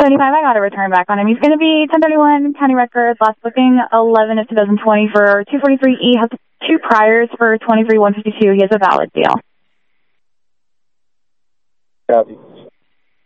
$275. I got a return back on him. He's going to be 1031 county records. Last booking 11 of 2020 for 243E. Has 2 priors for 23-152. He has a valid deal. Copy.